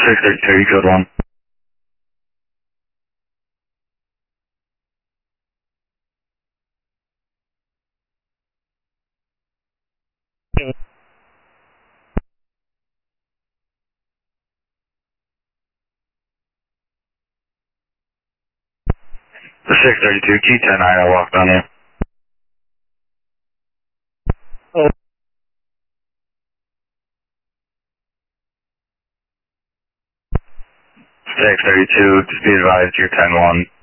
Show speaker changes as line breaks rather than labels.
632, you code 1.
Okay.
632, key 10-9, I walked on you.
Oh,
632, just be advised you're 10-1.